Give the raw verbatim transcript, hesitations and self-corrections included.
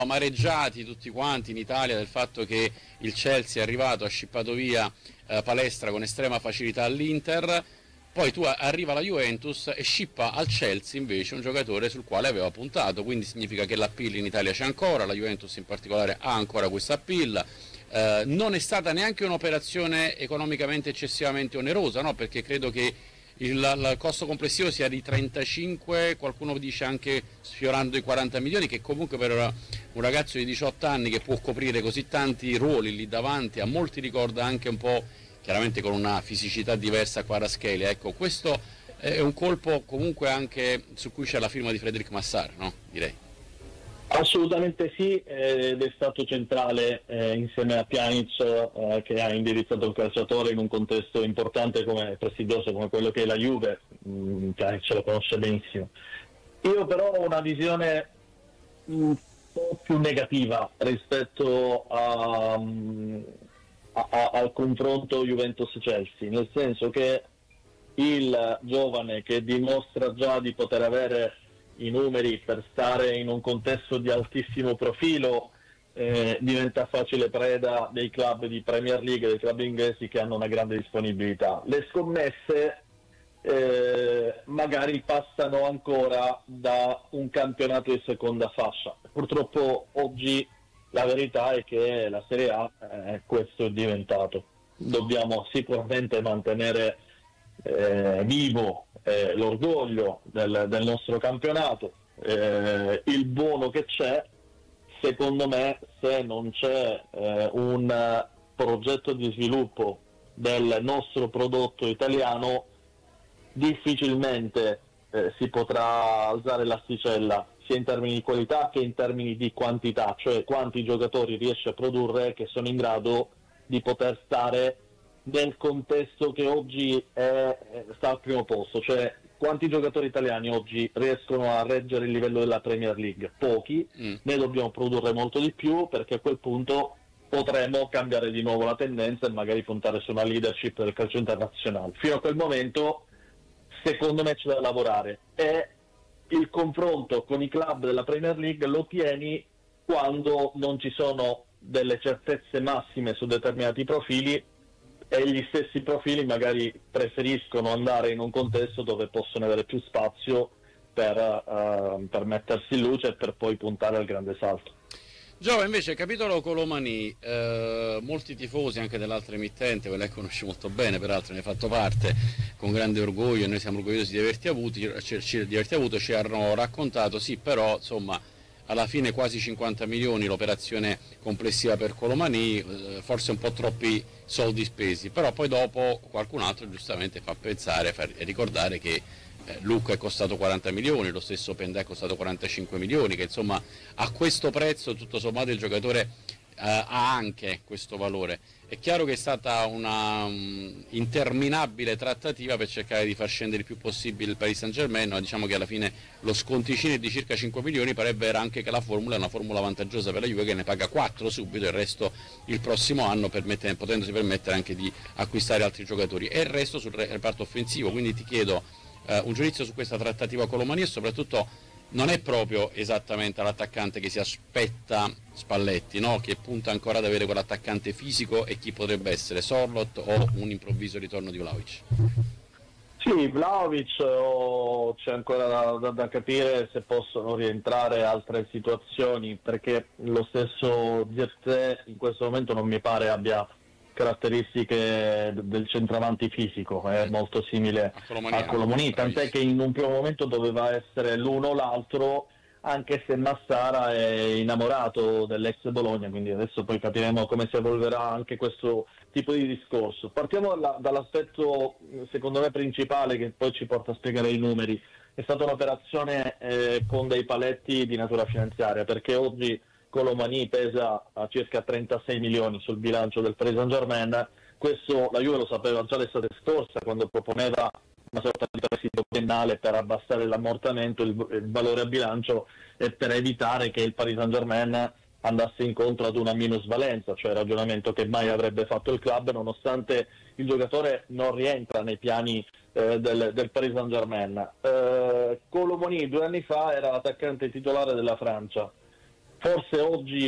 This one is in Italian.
amareggiati tutti quanti in Italia del fatto che il Chelsea è arrivato, ha scippato via eh, Palestra con estrema facilità all'Inter, poi tu arriva la Juventus e scippa al Chelsea invece un giocatore sul quale aveva puntato, quindi significa che l'appeal in Italia c'è ancora, la Juventus in particolare ha ancora questa appeal. Eh, non è stata neanche un'operazione economicamente eccessivamente onerosa, no? Perché credo che il, il costo complessivo sia di trentacinque, qualcuno dice anche sfiorando i quaranta milioni, che comunque per un ragazzo di diciotto anni che può coprire così tanti ruoli lì davanti, a molti ricorda anche un po', chiaramente con una fisicità diversa a Kvaratskhelia. Ecco, questo è un colpo comunque anche su cui c'è la firma di Frédéric Massart, no? Direi. Assolutamente sì, ed è stato centrale eh, insieme a Pjanic eh, che ha indirizzato il calciatore in un contesto importante come prestigioso come quello che è la Juve. mm, Pjanic lo conosce benissimo. Io però ho una visione un po' più negativa rispetto a, a, a, al confronto Juventus-Chelsea, nel senso che il giovane che dimostra già di poter avere i numeri per stare in un contesto di altissimo profilo eh, diventa facile preda dei club di Premier League, dei club inglesi che hanno una grande disponibilità. Le scommesse eh, magari passano ancora da un campionato di seconda fascia. Purtroppo oggi la verità è che la Serie A eh, questo è diventato. Dobbiamo sicuramente mantenere eh, vivo Eh, l'orgoglio del, del nostro campionato, eh, il buono che c'è. Secondo me, se non c'è eh, un progetto di sviluppo del nostro prodotto italiano, difficilmente eh, si potrà alzare l'asticella sia in termini di qualità che in termini di quantità, cioè quanti giocatori riesce a produrre che sono in grado di poter stare nel contesto che oggi è, sta al primo posto, cioè quanti giocatori italiani oggi riescono a reggere il livello della Premier League? Pochi, mm. ne dobbiamo produrre molto di più, perché a quel punto potremo cambiare di nuovo la tendenza e magari puntare su una leadership del calcio internazionale. Fino a quel momento secondo me c'è da lavorare, e il confronto con i club della Premier League lo tieni quando non ci sono delle certezze massime su determinati profili, e gli stessi profili magari preferiscono andare in un contesto dove possono avere più spazio per, uh, per mettersi in luce e per poi puntare al grande salto. Giova, invece, capitolo Colomani, eh, molti tifosi anche dell'altra emittente, quella che conosci molto bene, peraltro ne hai fatto parte con grande orgoglio, e noi siamo orgogliosi di averti avuto, di averti avuto, ci hanno raccontato, sì, però insomma alla fine quasi cinquanta milioni l'operazione complessiva per Colomani, eh, forse un po' troppi soldi spesi, però poi dopo qualcun altro giustamente fa pensare e ricordare che eh, Luca è costato quaranta milioni, lo stesso Pendè è costato quarantacinque milioni, che insomma a questo prezzo tutto sommato il giocatore eh, ha anche questo valore. È chiaro che è stata una um, interminabile trattativa per cercare di far scendere il più possibile il Paris Saint-Germain, ma diciamo che alla fine lo sconticino è di circa cinque milioni, parebbe anche che la formula è una formula vantaggiosa per la Juve, che ne paga quattro subito e il resto il prossimo anno, potendosi permettere anche di acquistare altri giocatori, e il resto sul reparto offensivo. Quindi ti chiedo eh, un giudizio su questa trattativa Colomani, e soprattutto non è proprio esattamente l'attaccante che si aspetta Spalletti, no? Che punta ancora ad avere quell'attaccante fisico, e chi potrebbe essere, Sorloth o un improvviso ritorno di Vlahovic? Sì, Vlahovic, oh, c'è ancora da, da, da capire se possono rientrare altre situazioni, perché lo stesso Zirkzee in questo momento non mi pare abbia caratteristiche del centravanti fisico, è molto simile a Colomani, a Colomani, tant'è che in un primo momento doveva essere l'uno o l'altro, anche se Massara è innamorato dell'ex Bologna, quindi adesso poi capiremo come si evolverà anche questo tipo di discorso. Partiamo dalla, dall'aspetto secondo me principale, che poi ci porta a spiegare i numeri. È stata un'operazione eh, con dei paletti di natura finanziaria, perché oggi Colomani pesa a circa trentasei milioni sul bilancio del Paris Saint-Germain. Questo la Juve lo sapeva già l'estate scorsa, quando proponeva una sorta di prestito biennale per abbassare l'ammortamento, il, il valore a bilancio, e per evitare che il Paris Saint-Germain andasse incontro ad una minusvalenza, cioè ragionamento che mai avrebbe fatto il club, nonostante il giocatore non rientra nei piani eh, del, del Paris Saint-Germain. Eh, Colomani due anni fa era l'attaccante titolare della Francia. forse oggi